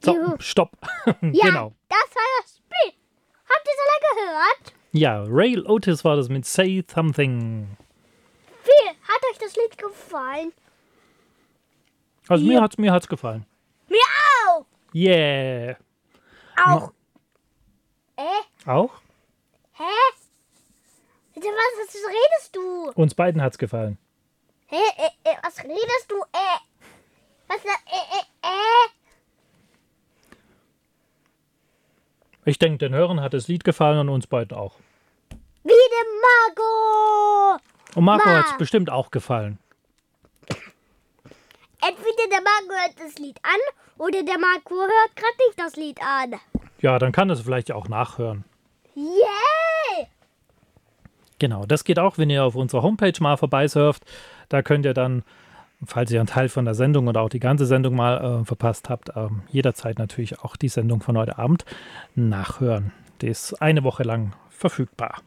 So, Juhu. stopp. Ja, Genau. das war das Spiel. Habt ihr so lange gehört? Ja, Ray Otis war das mit Say Something. Wie hat euch das Lied gefallen? Also Ja. mir hat's gefallen. Mir auch. Yeah. Auch. Auch? Hä? Was redest du? Uns beiden hat's gefallen. Hä? Was redest du? Was? Ich denke, den Hörern hat das Lied gefallen und uns beiden auch. Wie dem Marco. Und Marco Ma. hat's bestimmt auch gefallen. Entweder der Marco hört das Lied an oder der Marco hört gerade nicht das Lied an. Ja, dann kann es vielleicht auch nachhören. Yay! Genau, das geht auch, wenn ihr auf unserer Homepage mal vorbeisurft. Da könnt ihr dann, falls ihr einen Teil von der Sendung oder auch die ganze Sendung mal verpasst habt, jederzeit natürlich auch die Sendung von heute Abend nachhören. Die ist eine Woche lang verfügbar.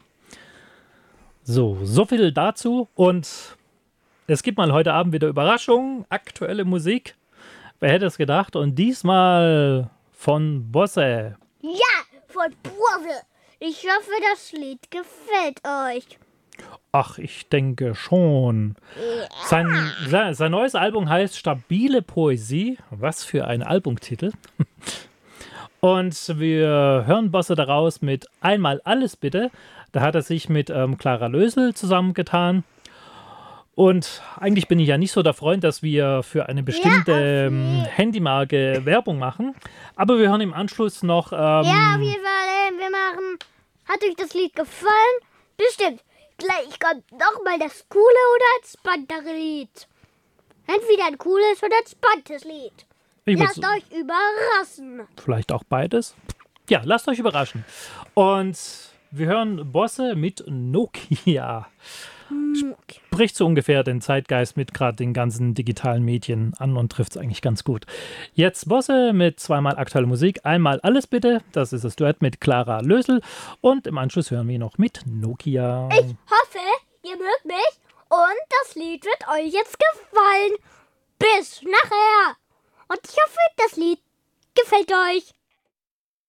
So viel dazu. Und es gibt mal heute Abend wieder Überraschungen, aktuelle Musik. Wer hätte es gedacht? Und diesmal von Bosse. Ja, von Burse. Ich hoffe, das Lied gefällt euch. Ach, ich denke schon. Sein neues Album heißt Stabile Poesie. Was für ein Albumtitel. Und wir hören Bosse daraus mit Einmal alles bitte. Da hat er sich mit Clara Lösel zusammengetan. Und eigentlich bin ich ja nicht so der Freund, dass wir für eine bestimmte Handymarke Werbung machen. Aber wir hören im Anschluss noch... Ja, auf jeden Fall, wir machen... Hat euch das Lied gefallen? Bestimmt. Gleich kommt nochmal das coole oder entspanntere Lied. Entweder ein cooles oder entspanntes Lied. Lasst euch überraschen. Vielleicht auch beides. Ja, lasst euch überraschen. Und wir hören Bosse mit Nokia. Spricht so ungefähr den Zeitgeist mit gerade den ganzen digitalen Medien an und trifft es eigentlich ganz gut. Jetzt Bosse mit zweimal aktuelle Musik. Einmal alles bitte. Das ist das Duett mit Clara Lösel. Und im Anschluss hören wir noch mit Nokia. Ich hoffe, ihr mögt mich und das Lied wird euch jetzt gefallen. Bis nachher. Und ich hoffe, das Lied gefällt euch.